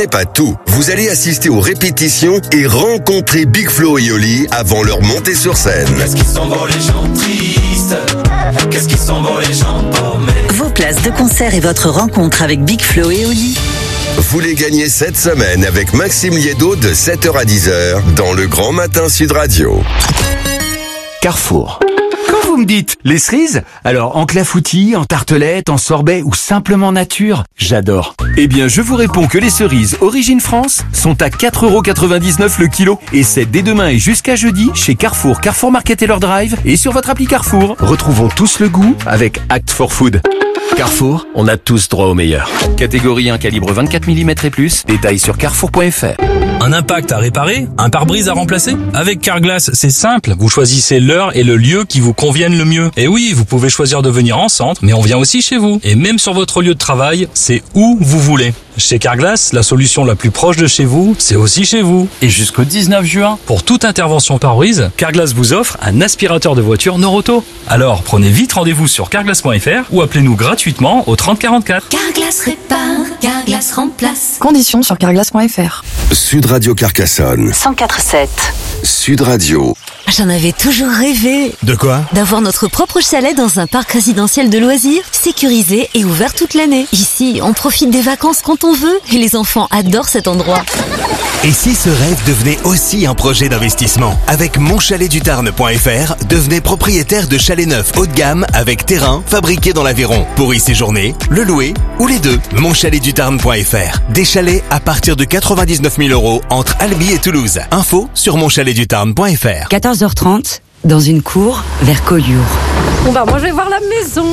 Et pas tout. Vous allez assister aux répétitions et rencontrer Big Flo et Oli avant leur montée sur scène. Qu'est-ce qu'ils sont beaux les gens tristes, qu'est-ce qu'ils sont beaux les gens paumés. Vos places de concert et votre rencontre avec Big Flo et Oli. Vous les gagnez cette semaine avec Maxime Liédo de 7h à 10h dans le Grand Matin Sud Radio. Carrefour. Quand vous me dites les cerises, alors en clafoutis, en tartelette, en sorbet ou simplement nature, j'adore. Eh bien, je vous réponds que les cerises Origine France sont à 4,99€ le kilo. Et c'est dès demain et jusqu'à jeudi chez Carrefour, Carrefour Market et leur drive et sur votre appli Carrefour. Retrouvons tous le goût avec Act for Food. Carrefour, on a tous droit au meilleur. Catégorie 1 calibre 24 mm et plus, détails sur carrefour.fr. Un impact à réparer? Un pare-brise à remplacer? Avec Carglass, c'est simple. Vous choisissez l'heure et le lieu qui vous conviennent le mieux. Et oui, vous pouvez choisir de venir en centre, mais on vient aussi chez vous. Et même sur votre lieu de travail, c'est où vous voulez. Chez Carglass, la solution la plus proche de chez vous, c'est aussi chez vous. Et jusqu'au 19 juin, pour toute intervention pare-brise, Carglass vous offre un aspirateur de voiture Noroto. Alors, prenez vite rendez-vous sur carglass.fr ou appelez-nous gratuitement au 30 44. Carglass répare, Carglass remplace. Conditions sur carglass.fr. Sud Radio Carcassonne. 104.7. Sud Radio. J'en avais toujours rêvé. De quoi? D'avoir notre propre chalet dans un parc résidentiel de loisirs, sécurisé et ouvert toute l'année. Ici, on profite des vacances quand on veut et les enfants adorent cet endroit. Et si ce rêve devenait aussi un projet d'investissement? Avec monchaletdutarn.fr, devenez propriétaire de chalets neufs haut de gamme avec terrain fabriqué dans l'Aveyron. Pour y séjourner, le louer ou les deux. Monchaletdutarn.fr. Des chalets à partir de 99 000 € entre Albi et Toulouse. Info sur monchaletdutarn.fr. 14h30, dans une cour vers Collioure. Bon bah moi je vais voir la maison.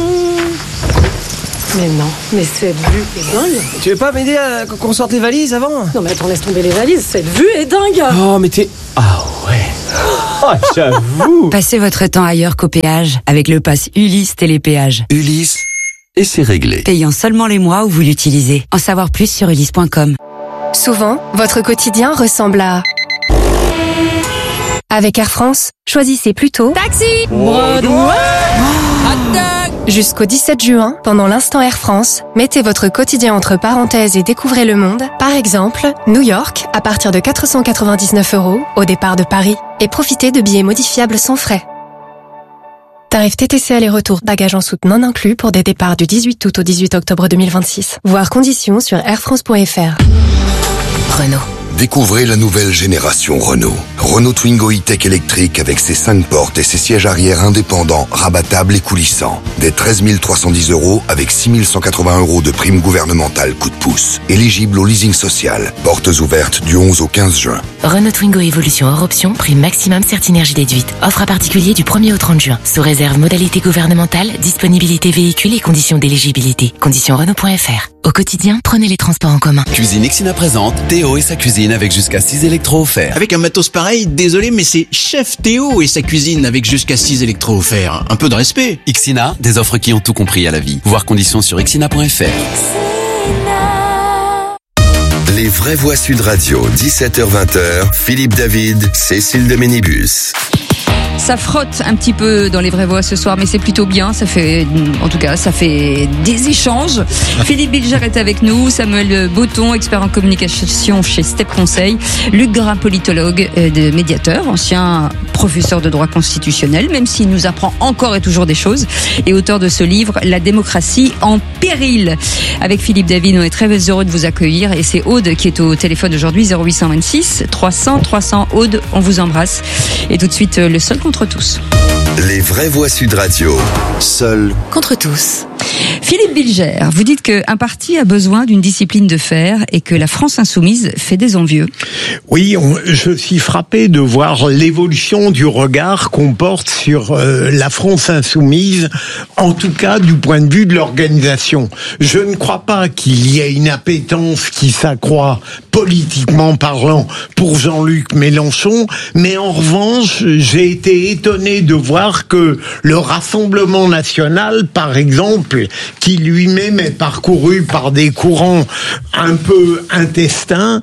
Mais non, mais cette vue est dingue. Tu veux pas m'aider à qu'on sorte les valises avant? Non mais attends, laisse tomber les valises, cette vue est dingue. Oh mais t'es... Ah ouais. Oh j'avoue. Passez votre temps ailleurs qu'au péage avec le pass Ulysse Télépéage. Ulysse, et c'est réglé. Payant seulement les mois où vous l'utilisez. En savoir plus sur ulysse.com. Souvent, votre quotidien ressemble à... Avec Air France, choisissez plutôt Taxi Broadway. Jusqu'au 17 juin, pendant l'instant Air France, mettez votre quotidien entre parenthèses et découvrez le monde. Par exemple, New York, à partir de 499 € au départ de Paris. Et profitez de billets modifiables sans frais. Tarif TTC aller-retour, bagages en soute non inclus pour des départs du 18 août au 18 octobre 2026. Voir conditions sur airfrance.fr. Renault. Découvrez la nouvelle génération Renault. Renault Twingo E-Tech électrique avec ses 5 portes et ses sièges arrière indépendants, rabattables et coulissants. Dès 13 310 € avec 6 180 € de prime gouvernementale coup de pouce. Éligible au leasing social. Portes ouvertes du 11 au 15 juin. Renault Twingo Évolution hors option, prime maximum Certinergie déduite. Offre à particulier du 1er au 30 juin. Sous réserve modalité gouvernementale, disponibilité véhicule et conditions d'éligibilité. Conditions Renault.fr. Au quotidien, prenez les transports en commun. Cuisine Ixina présente Théo et sa cuisine avec jusqu'à 6 électros offerts. Avec un matos pareil, désolé, mais c'est Chef Théo et sa cuisine avec jusqu'à 6 électros offerts. Un peu de respect. Ixina, des offres qui ont tout compris à la vie. Voir conditions sur ixina.fr. Les vraies voix Sud Radio, 17h-20h, Philippe David, Cécile de Ménibus. Ça frotte un petit peu dans les vraies voix ce soir, mais c'est plutôt bien. Ça fait des échanges. Philippe Bilger est avec nous, Samuel Botton, expert en communication chez Step Conseil, Luc Gras, politologue, médiateur, ancien professeur de droit constitutionnel, même s'il nous apprend encore et toujours des choses, et auteur de ce livre, La démocratie en péril. Avec Philippe David, on est très heureux de vous accueillir, et c'est Aude qui est au téléphone aujourd'hui, 0826 300 300. Aude, on vous embrasse. Et tout de suite, le seul contre tous. Les vraies voix Sud Radio. Seul contre tous. Philippe Bilger, vous dites qu'un parti a besoin d'une discipline de fer et que la France insoumise fait des envieux. Oui, je suis frappé de voir l'évolution du regard qu'on porte sur la France insoumise, en tout cas du point de vue de l'organisation. Je ne crois pas qu'il y ait une appétence qui s'accroît politiquement parlant pour Jean-Luc Mélenchon, mais en revanche, j'ai été étonné de voir que le Rassemblement national, par exemple, qui qui lui-même est parcouru par des courants un peu intestins,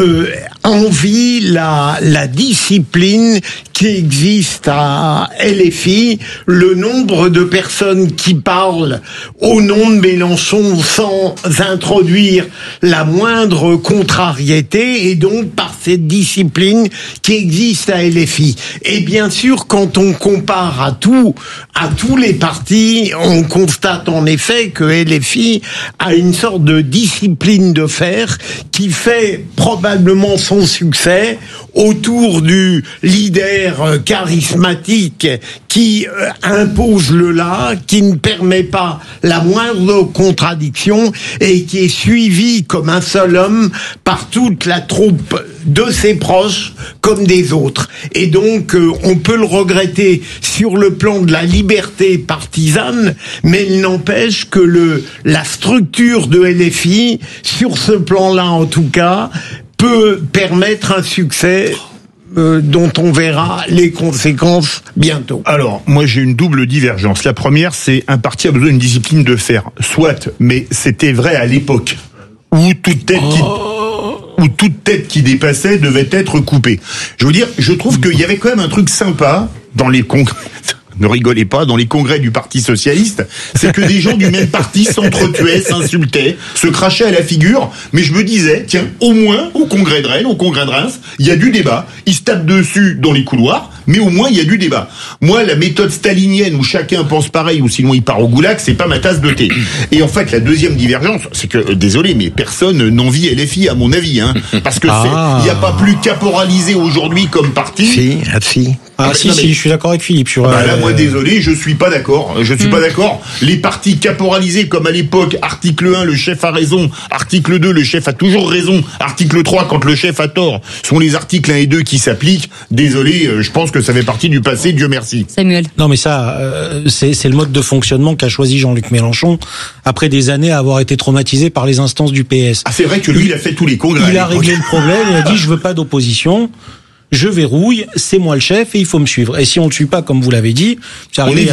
envie la discipline qui existe à LFI, le nombre de personnes qui parlent au nom de Mélenchon sans introduire la moindre contrariété, et donc par cette discipline qui existe à LFI. Et bien sûr, quand on compare à tous les partis, on constate en effet que LFI a une sorte de discipline de fer qui fait probablement son succès autour du leader charismatique qui impose le là, qui ne permet pas la moindre contradiction et qui est suivi comme un seul homme par toute la troupe de ses proches comme des autres. Et donc, on peut le regretter sur le plan de la liberté partisane, mais il n'empêche que la structure de LFI, sur ce plan-là en tout cas, peut permettre un succès dont on verra les conséquences bientôt. Alors, moi j'ai une double divergence. La première, c'est un parti a besoin d'une discipline de fer. Soit, mais c'était vrai à l'époque où toute tête qui dépassait devait être coupée. Je veux dire, je trouve qu'il y avait quand même un truc sympa dans les congrès. Ne rigolez pas, dans les congrès du Parti Socialiste, c'est que des gens du même parti s'entretuaient, s'insultaient, se crachaient à la figure, mais je me disais, tiens, au moins, au congrès de Rennes, au congrès de Reims, il y a du débat. Ils se tapent dessus dans les couloirs, mais au moins il y a du débat. Moi, la méthode stalinienne où chacun pense pareil ou sinon il part au goulag, c'est pas ma tasse de thé. Et en fait, la deuxième divergence, c'est que, désolé, mais personne n'envie LFI à mon avis, hein, parce que il n'y a pas plus caporalisé aujourd'hui comme parti. Si. Si, je suis d'accord avec Philippe. Là, moi, désolé, je suis pas d'accord. Pas d'accord. Les partis caporalisés, comme à l'époque, article 1, le chef a raison, article 2, le chef a toujours raison, article 3, quand le chef a tort, sont les articles 1 et 2 qui s'appliquent. Désolé, je pense que ça fait partie du passé, Dieu merci. Samuel. Non, mais ça, c'est le mode de fonctionnement qu'a choisi Jean-Luc Mélenchon après des années à avoir été traumatisé par les instances du PS. Ah, c'est vrai que lui, il a fait tous les congrès. Il a réglé le problème, il a dit, je veux pas d'opposition. Je verrouille, c'est moi le chef et il faut me suivre. Et si on ne le suit pas, comme vous l'avez dit, ça arrive.